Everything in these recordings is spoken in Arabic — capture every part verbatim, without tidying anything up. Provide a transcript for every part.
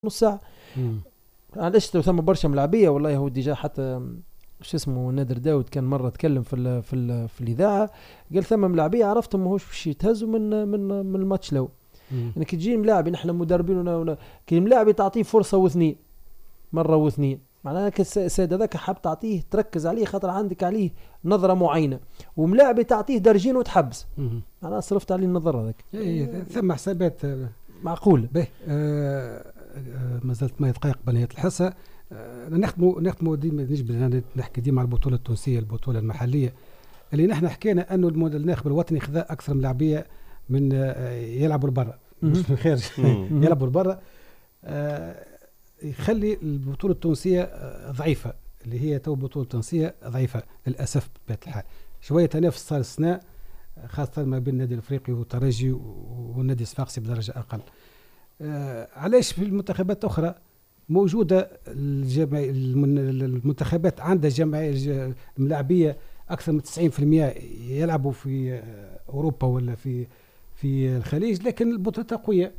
نص ساعة. علاش ثم برشا ملاعبية والله. هو ديجا حتى شو اسمه نادر داود كان مرة تكلم في ال في ال في الإذاعة، قال ثم ملاعبية عرفتهم ماهوش باش يتهزوا من من من الماتش لو. يعني كي تجي ملاعب نحن مدربين كي ملاعب تعطيه فرصة واثنين مرة واثنين، معناها السيد هذاك حاب تعطيه تركز عليه خاطر عندك عليه نظرة معينة، وملاعب تعطيه درجين وتحبس. أنا صرفت عليه النظر هذاك. إيه ثم حسابات معقول. به آه ما زلت ما دقائق بنهاية الحصة. آه نختموا نختموا ديما نجبد نحكي ديما على البطولة التونسية البطولة المحلية اللي نحن حكينا أنه الناخب الوطني خذا أكثر من لاعبية من آه يلعبوا لبرا مش من الخارج يلعبوا لبرا. آه يخلي البطولة التونسية آه ضعيفة، اللي هي تو البطولة التونسية ضعيفة للأسف بطبيعة الحال. شوية تنافس صار السنة خاصة ما بين النادي الأفريقي والترجي والنادي الصفاقسي بدرجة أقل. آه علاش في المنتخبات أخرى موجودة الجماعي المنتخبات عندها جماعية الملاعبية أكثر من تسعين بالمئة يلعبوا في أوروبا ولا في في الخليج، لكن البطولة قوية.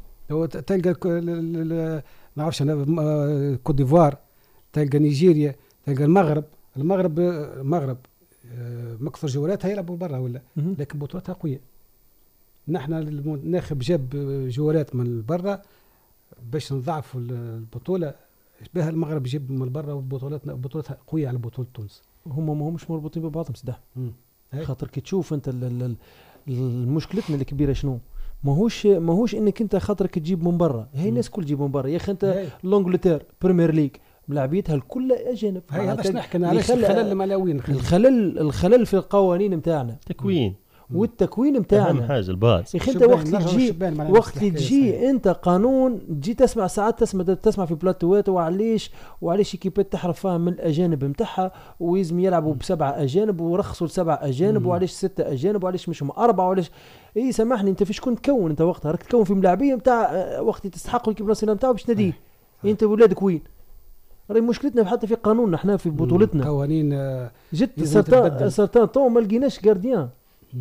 تلقى نعرفش أنا كوت ديفوار، تلقى نيجيريا، تلقى المغرب. المغرب المغرب مكثر جولاتها يلعبوا برا ولا، لكن بطولتها قوية. نحن الناخب جاب جولات من برا باش نضعفوا البطولة، بها المغرب يجيب من برا وبطولتنا بطولتها قوية على بطولة تونس. هم ما همش مربوطين ببعضهم سدح، خاطر كي تشوف انت المشكلتنا الكبيرة شنو ماهوش ماهوش انك انت خاطرك تجيب من برا، هي الناس كل تجيب من برا يا اخي. انت لونجلتير بريمير ليج ملاعبيتها الكل اجانب. هاي هذا نحكي علاش الخلل الملاوين، الخلل الخلل في القوانين نتاعنا، تكوين والتكوين نتاعنا اهم حاجه الباص. يا اخي انت وقت تجي وقت تجي انت قانون تجي تسمع ساعات تسمع تسمع في بلاتوات وعليش وعليش كيبات تحرف فيها من الاجانب نتاعها ويزم يلعبوا بسبعه اجانب ورخصوا لسبعه اجانب وعليش سته اجانب وعليش مش هم اربعه وعليش اي سامحني. انت فيش كنت تكون انت وقتها راك تكون في ملاعبيه نتاع وقت تستحقوا الكيب ناسيونال نتاعو باش تناديه انت ولادك وين. راهي مشكلتنا حتى في قانوننا احنا في بطولتنا قوانين جت سرطان سرطان طون ما لقيناش جارديان.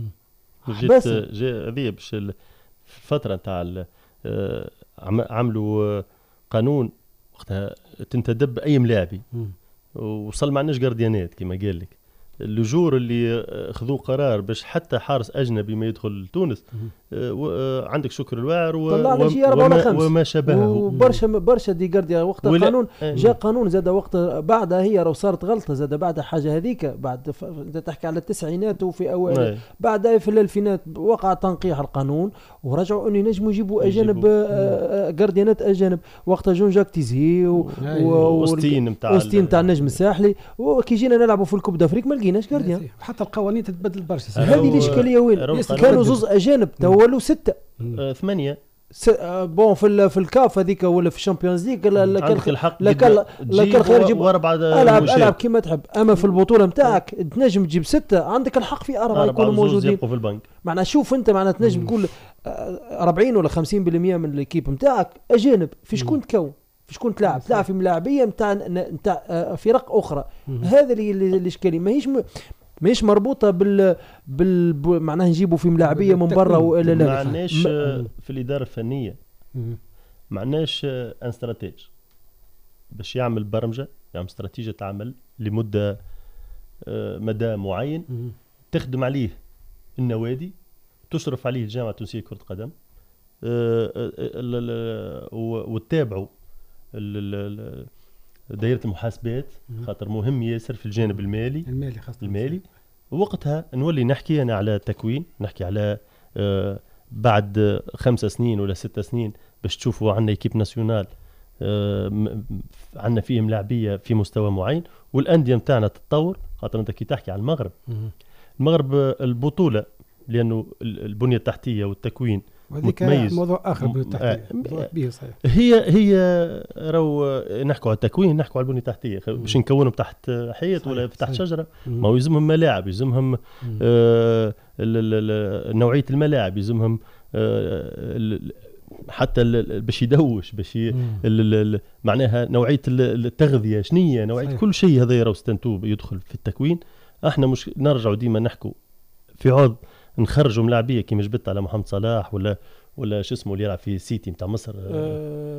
جيت هذه باش الفتره نتاع عملوا قانون وقتها تنتدب اي ملاعبي وصل معناش جارديانات كما قال لك. اللجور اللي خذوا قرار باش حتى حارس اجنبي ما يدخل تونس عندك شكر الواعر وما, وما شابهه وبرشا برشا دي جارديا وقتها قانون جاء قانون زاد وقت بعدها هي لو صارت غلطه زاد بعد حاجه هذيك بعد ف... انت تحكي على التسعينات وفي اول بعدها في الالفينات وقع تنقيح القانون ورجعوا انه ينجموا يجيبوا اجانب جارديانات اجانب. وقتها جون جاك تيزي وستين نتاع وستين نتاع النجم الساحلي وكي جينا نلعبوا في الكوب دافريك ما لقيناش جارديان. حتى القوانين تتبدل برشا. هذه الاشكاليه وين كانوا زوز اجانب تولوا ستة آه، ثمانية س... آه بون في في الكاف هذيك ولا في الشامبيونز ليغ عندك الحق لك لك خير جيب واربعه العب العب كيما تحب. اما في البطوله نتاعك تنجم تجيب ستة عندك الحق في اربعه يكونوا موجودين في البنك. معناها شوف انت معناها تنجم تقول أربعين ولا خمسين بالمئة من الكيب نتاعك اجانب. في شكون تكون في شكون تلعب تلعب في ملاعبيه نتاع نتاع فرق اخرى. هذا اللي الاشكاليه ماهيش م... مش مربوطه بال بال معناها نجيبوا في ملاعبيه من برا ولا لا. ما عندناش في الاداره الفنيه ما عندناش ان استراتيج باش يعمل برمجه يعمل استراتيجيه عمل لمده مدى معين تخدم عليه النوادي تشرف عليه الجامعه التونسيه لكره القدم وتتابعوا دائرة المحاسبات خاطر مهم ياسر في الجانب المالي المالي خاصة المالي. ووقتها نولي نحكي أنا على تكوين نحكي على آه بعد خمسة سنين ولا ستة سنين باش تشوفوا عنا إيكيب ناسيونال آه عنا فيه ملاعبية في مستوى معين والأندية متاعنا تتطور. خاطر أنت كي تحكي على المغرب المغرب البطولة لأنه البنية التحتية والتكوين متميز. موضوع آخر بنية تحتية آه صحيح. هي هي رو نحكوا على التكوين نحكوا على البنية التحتية باش نكونهم تحت حيط ولا تحت صحيح. شجرة ما هو يلزمهم ملاعب يلزمهم آه نوعية الملاعب يلزمهم آه حتى باش يدوش باش معناها نوعية التغذية شنية نوعية صحيح. كل شيء هذا يرو ستنتوب يدخل في التكوين. احنا مش نرجعوا ديما نحكوا في عوض نخرجوا ملاعبيه كيما جبت على محمد صلاح ولا ولا شو اسمه اللي يلعب في سيتي نتاع مصر. أه